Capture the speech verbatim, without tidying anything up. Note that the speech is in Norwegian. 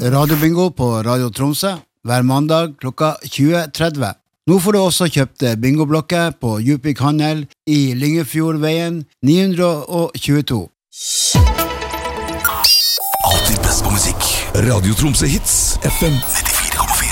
radiobingo på Radio Tromsø hver mandag klokka tjue tretti. Nå får du også kjøpt bingoblokker på Djupvik Handel i Lyngefjordveien ni hundre tjueto. Alltid best på musikk. Radio Tromsø Hits F M nittifire.